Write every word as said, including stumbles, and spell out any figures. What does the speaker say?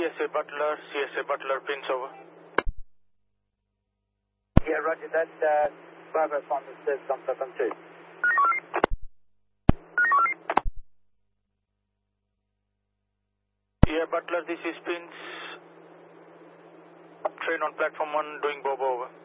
C S A Butler, C S A Butler, Prince over. Yeah, roger that. Uh, Bravo on the stairs, come second two. Yeah, Butler, this is Prince. Train on platform one, doing Bobo over.